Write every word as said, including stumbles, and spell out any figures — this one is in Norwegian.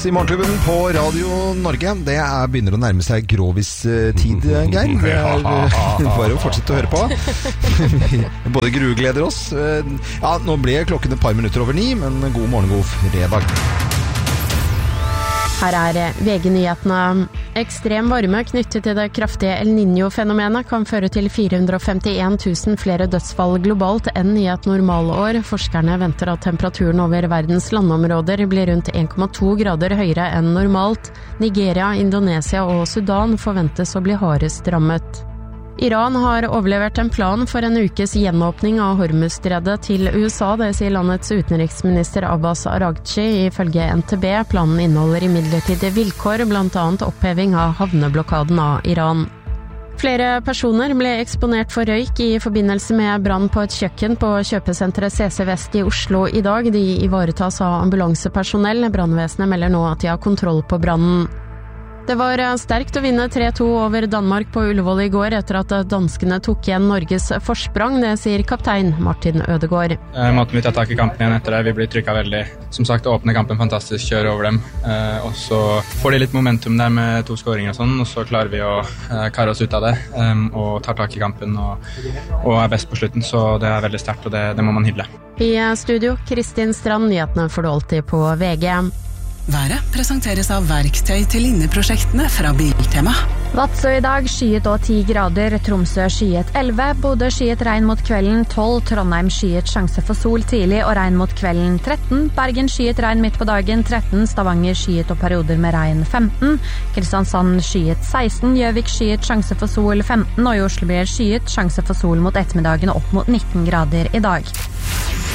i Morgenklubben på Radio Norge. Det er, begynner å nærme seg grovis-tid, Geir. Det er bare å fortsette å høre på. Både grue gleder oss. Ja, nå ble klokken et par minutter over ni, men god morgen, god fredag. Her er V G-nyhetene. Ekstrem varme knyttet til det kraftige El Niño-fenomenet kan føre til fire hundre og femtien tusen flere dødsfall globalt enn i et normalår. Forskerne venter at temperaturen over verdens landområder blir rundt en komma to grader høyere enn normalt. Nigeria, Indonesia og Sudan forventes å bli hardest rammet. Iran har overlevert en plan for en ukes gjenåpning av Hormuzstredet til U S A, det sier landets utenriksminister Abbas Araghchi ifølge N T B. Planen inneholder imidlertid vilkår, blant annet oppheving av havneblokaden av Iran. Flere personer ble eksponert for røyk i forbindelse med brann på et kjøkken på kjøpesenteret C C Vest i Oslo i dag. De ivaretas av ambulansepersonell. Brannvesenet melder nå at de har kontroll på brannen. Det var sterkt å vinne tre to over Danmark på Ullevål i går etter at danskene tok igjen Norges forsprang, det sier kaptein Martin Ødegaard. Eh, måten vi tar tak i kampen igjen etter det, vi blir trykket veldig. Som sagt, åpne kampen fantastisk, kjøre over dem. Eh, og så får de litt momentum der med to skåringer og sånn, og så klarer vi å eh, karre oss ut av det, eh, og tar tak i kampen og, og er best på slutten, så det er veldig sterkt, og det, det må man hylde. I studio, Kristin Strand, nyhetene får du alltid på V G. Været presenteres av verktøy til linneprosjektene fra Biltema. Vadsø i dag skyet og ti grader, Tromsø skyet elleve, Bodø skyet regn mot kvelden tolv, Trondheim skyet sjanse for sol tidlig og regn mot kvelden tretten, Bergen skyet regn midt på dagen tretten, Stavanger skyet og perioder med regn femten, Kristiansand skyet seksten, Gjøvik skyet sjanse for sol femten, og i Oslo blir skyet sjanse for sol mot ettermiddagen opp mot nitten grader i dag.